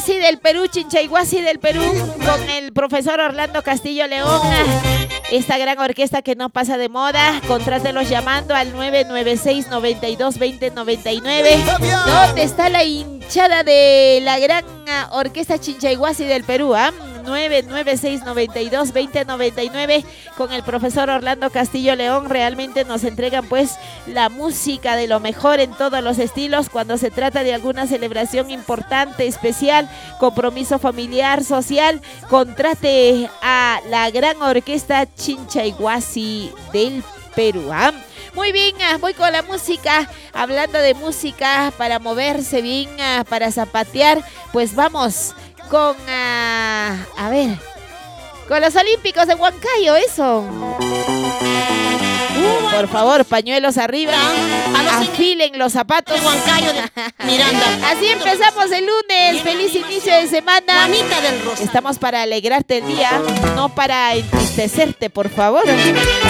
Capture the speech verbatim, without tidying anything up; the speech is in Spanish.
Chinchayhuasi del Perú, Chinchayhuasi del Perú, con el profesor Orlando Castillo León. Esta gran orquesta que no pasa de moda, contrátelos llamando al nueve nueve seis, noventa y dos, veinte, noventa y nueve. ¿Dónde está la hinchada de la gran orquesta Chinchayhuasi del Perú? ¿Ah? nueve nueve seis, noventa y dos, veinte, noventa y nueve con el profesor Orlando Castillo León. Realmente nos entregan pues la música de lo mejor en todos los estilos cuando se trata de alguna celebración importante, especial, compromiso familiar, social. Contrate a la gran orquesta Chinchayhuasi del Perú. ¿Ah? Muy bien, voy con la música. Hablando de música para moverse bien, para zapatear, pues vamos con, uh, a ver, con los Olímpicos de Huancayo, eso. Uh, por favor, pañuelos arriba, afilen los zapatos. Huancayo de Miranda. Así empezamos el lunes. Feliz inicio de semana. Juanita del Rosa. Estamos para alegrarte el día, no para entristecerte, por favor.